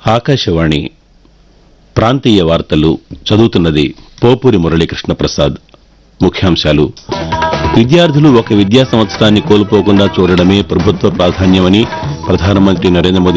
ఆకాశవాణి ప్రాంతీయ వార్తలు చదువుతున్నది పోపూరి మురళీకృష్ణ ప్రసాద్. ముఖ్యాంశాలు: విద్యార్థులు ఒక విద్యా సంవత్సరాన్ని కోల్పోకుండా చూడడమే ప్రభుత్వ ప్రాధాన్యమని ప్రధానమంత్రి నరేంద్ర మోదీ